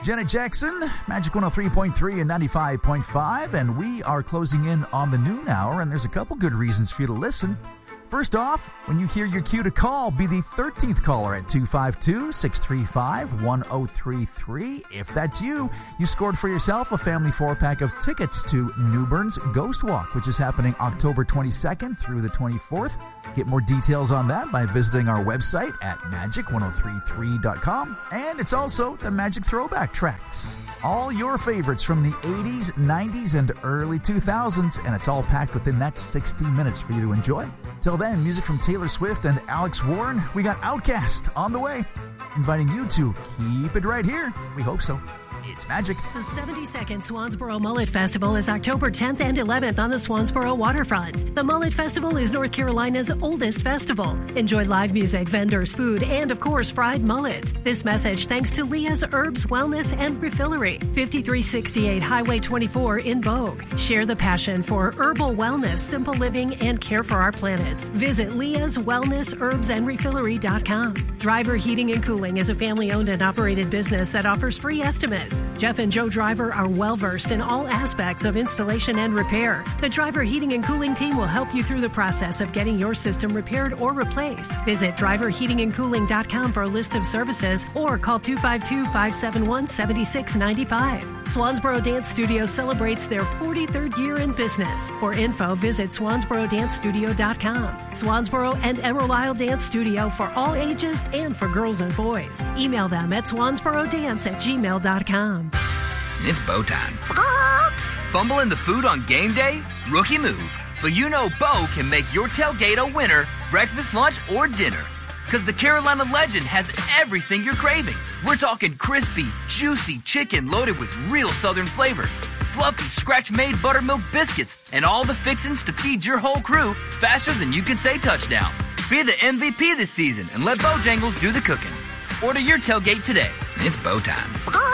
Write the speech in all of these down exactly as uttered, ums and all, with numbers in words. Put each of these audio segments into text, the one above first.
Janet Jackson, Magic one oh three point three and ninety-five point five, and we are closing in on the noon hour, and there's a couple good reasons for you to listen. First off, when you hear your cue to call, be the thirteenth caller at two five two, six three five, one oh three three. If that's you, you scored for yourself a family four-pack of tickets to Newburn's Ghost Walk, which is happening October twenty-second through the twenty-fourth. Get more details on that by visiting our website at magic ten thirty-three dot com. And it's also the Magic Throwback Tracks. All your favorites from the eighties, nineties, and early two thousands, and it's all packed within that sixty minutes for you to enjoy. Till then, music from Taylor Swift and Alex Warren. We got Outkast on the way, inviting you to keep it right here. We hope so. It's Magic. The seventy-second Swansboro Mullet Festival is October tenth and eleventh on the Swansboro waterfront. The Mullet Festival is North Carolina's oldest festival. Enjoy live music, vendors, food, and of course, fried mullet. This message thanks to Leah's Herbs, Wellness, and Refillery, fifty-three sixty-eight Highway twenty-four in Bogue. Share the passion for herbal wellness, simple living, and care for our planet. Visit Leah's Wellness, Herbs, and Refillery dot com. Driver Heating and Cooling is a family-owned and operated business that offers free estimates. Jeff and Joe Driver are well-versed in all aspects of installation and repair. The Driver Heating and Cooling team will help you through the process of getting your system repaired or replaced. Visit driver heating and cooling dot com for a list of services or call two five two, five seven one, seven six nine five. Swansboro Dance Studio celebrates their forty-third year in business. For info, visit swansboro dance studio dot com. Swansboro and Emerald Isle Dance Studio for all ages and for girls and boys. Email them at swansboro dance at gmail dot com. It's Bo time. Fumbling the food on game day? Rookie move. But you know Bo can make your tailgate a winner, breakfast, lunch, or dinner. Because the Carolina Legend has everything you're craving. We're talking crispy, juicy chicken loaded with real Southern flavor, fluffy, scratch-made buttermilk biscuits, and all the fixins to feed your whole crew faster than you can say touchdown. Be the M V P this season and let Bojangles do the cooking. Order your tailgate today. It's Bo time.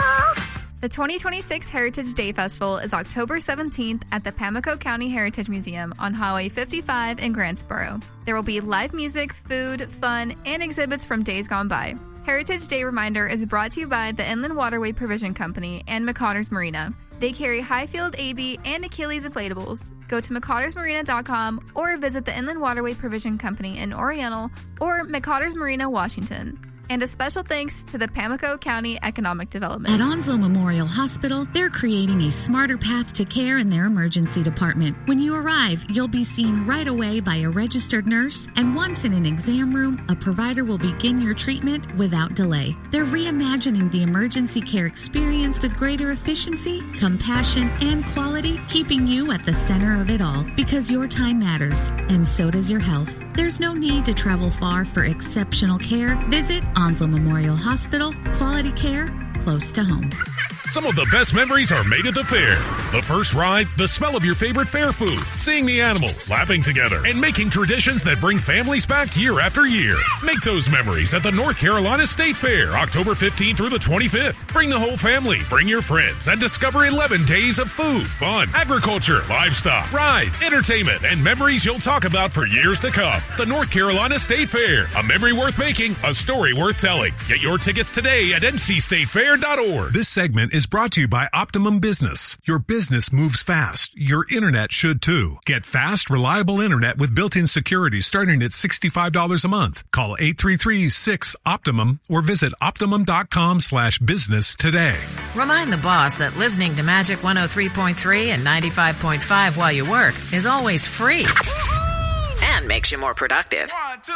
The twenty twenty-six Heritage Day Festival is October seventeenth at the Pamlico County Heritage Museum on Highway fifty-five in Grantsboro. There will be live music, food, fun, and exhibits from days gone by. Heritage Day Reminder is brought to you by the Inland Waterway Provision Company and McConnors Marina. They carry Highfield A B and Achilles inflatables. Go to mccotters marina dot com or visit the Inland Waterway Provision Company in Oriental or McCotters Marina, Washington. And a special thanks to the Pamlico County Economic Development. At Onslow Memorial Hospital, they're creating a smarter path to care in their emergency department. When you arrive, you'll be seen right away by a registered nurse, and once in an exam room, a provider will begin your treatment without delay. They're reimagining the emergency care experience with greater efficiency, compassion, and quality, keeping you at the center of it all, because your time matters, and so does your health. There's no need to travel far for exceptional care. Visit Onslow Memorial Hospital, quality care close to home. Some of the best memories are made at the fair. The first ride, the smell of your favorite fair food, seeing the animals, laughing together, and making traditions that bring families back year after year. Make those memories at the North Carolina State Fair, October fifteenth through the twenty-fifth. Bring the whole family, bring your friends, and discover eleven days of food, fun, agriculture, livestock, rides, entertainment, and memories you'll talk about for years to come. The North Carolina State Fair, a memory worth making, a story worth telling. Get your tickets today at n c state fair dot org. This segment is brought to you by Optimum Business. Your business moves fast. Your internet should too. Get fast, reliable internet with built-in security starting at sixty-five dollars a month. Call eight three three, six, OPTIMUM or visit optimum.com slash business today. Remind the boss that listening to Magic one oh three point three and ninety-five point five while you work is always free and makes you more productive.